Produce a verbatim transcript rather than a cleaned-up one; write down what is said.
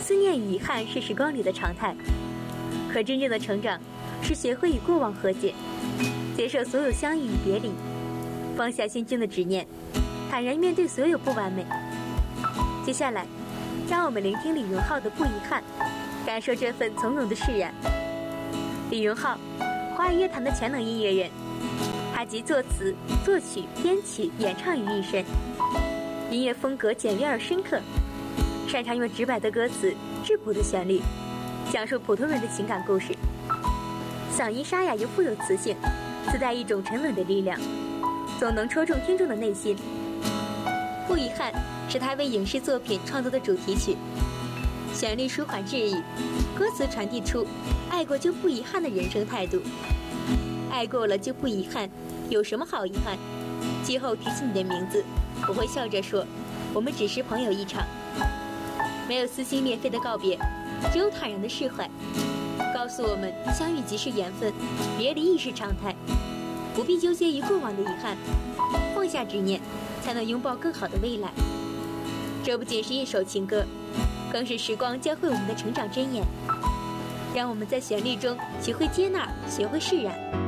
思念与遗憾是时光里的常态，可真正的成长是学会与过往和解，接受所有相遇与别离，放下心中的执念，坦然面对所有不完美。接下来让我们聆听李荣浩的不遗憾，感受这份从容的释然。李荣浩，华语乐坛的全能音乐人，他集作词、作曲、编曲、演唱于一身，音乐风格简约而深刻，擅长用直白的歌词、质朴的旋律，讲述普通人的情感故事。嗓音沙哑又富有磁性，自带一种沉稳的力量，总能戳中听众的内心。不遗憾是他为影视作品创作的主题曲，旋律舒缓治愈，歌词传递出爱过就不遗憾的人生态度。爱过了就不遗憾，有什么好遗憾？今后提起你的名字，我会笑着说，我们只是朋友一场。没有撕心裂肺的告别，只有坦然的释怀，告诉我们相遇即是缘分，别离亦是常态，不必纠结于过往的遗憾，放下执念，才能拥抱更好的未来。这不仅是一首情歌，更是时光教会我们的成长箴言，让我们在旋律中学会接纳，学会释然。